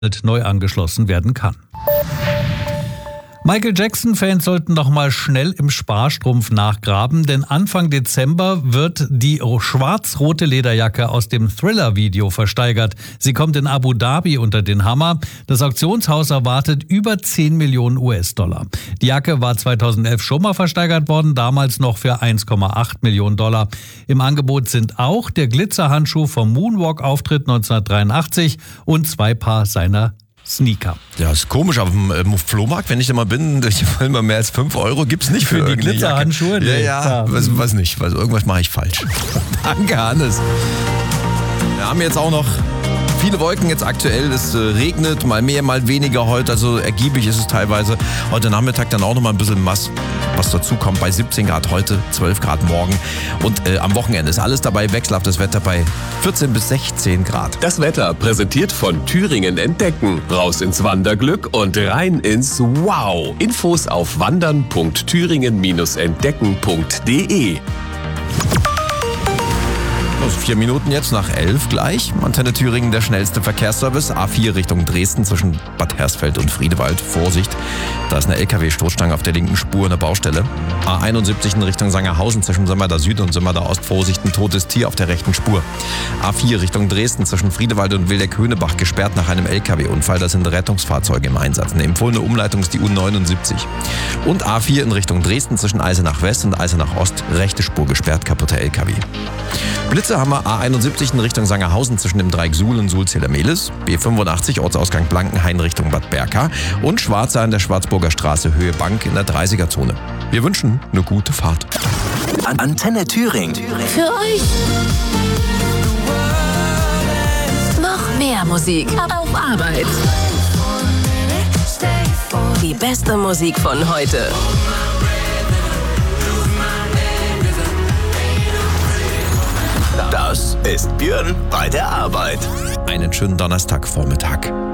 neu angeschlossen werden kann. Michael Jackson-Fans sollten noch mal schnell im Sparstrumpf nachgraben, denn Anfang Dezember wird die schwarz-rote Lederjacke aus dem Thriller-Video versteigert. Sie kommt in Abu Dhabi unter den Hammer. Das Auktionshaus erwartet über 10 Millionen US-Dollar. Die Jacke war 2011 schon mal versteigert worden, damals noch für 1,8 Millionen Dollar. Im Angebot sind auch der Glitzerhandschuh vom Moonwalk-Auftritt 1983 und 2 Paar seiner Sneaker. Ja, ist komisch, auf dem Flohmarkt, wenn ich da mal bin, ich will immer mehr als 5 Euro, gibt's nicht für die Glitzerhandschuhe? Ja, was nicht, irgendwas mache ich falsch. Danke, Hannes. Wir haben jetzt auch noch viele Wolken jetzt aktuell, es regnet, mal mehr, mal weniger heute, also ergiebig ist es teilweise. Heute Nachmittag dann auch noch mal ein bisschen was dazu kommt, bei 17 Grad heute, 12 Grad morgen und am Wochenende ist alles dabei, wechselhaftes Wetter bei 14 bis 16 Grad. Das Wetter präsentiert von Thüringen Entdecken. Raus ins Wanderglück und rein ins Wow. Infos auf wandern.thüringen-entdecken.de. 4 Minuten jetzt nach 11 gleich. Antenne Thüringen, der schnellste Verkehrsservice. A4 Richtung Dresden zwischen Bad Hersfeld und Friedewald. Vorsicht, da ist eine LKW-Stoßstange auf der linken Spur, eine Baustelle. A71 in Richtung Sangerhausen zwischen Sömmerda Süd und Sömmerda Ost. Vorsicht, ein totes Tier auf der rechten Spur. A4 Richtung Dresden zwischen Friedewald und Wildeck-Höhnebach gesperrt nach einem LKW-Unfall. Da sind Rettungsfahrzeuge im Einsatz. Eine empfohlene Umleitung ist die U79. Und A4 in Richtung Dresden zwischen Eisenach West und Eisenach Ost. Rechte Spur gesperrt, kaputter LKW. Blitze haben wir A71 in Richtung Sangerhausen zwischen dem Dreieck Suhl und Suhl-Ziller-Mehlis, B85 Ortsausgang Blankenhain Richtung Bad Berka und Schwarze an der Schwarzburger Straße Höhe Bank in der 30er-Zone. Wir wünschen eine gute Fahrt. Antenne Thüringen. Für euch noch mehr Musik auf Arbeit. Die beste Musik von heute. Das ist Björn bei der Arbeit. Einen schönen Donnerstagvormittag.